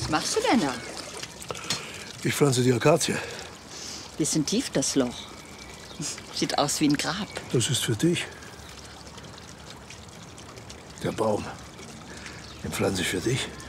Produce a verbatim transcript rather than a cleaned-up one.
Was machst du denn da? Ich pflanze die Akazie. Bisschen tief, das Loch. Sieht aus wie ein Grab. Das ist für dich. Der Baum, den pflanze ich für dich.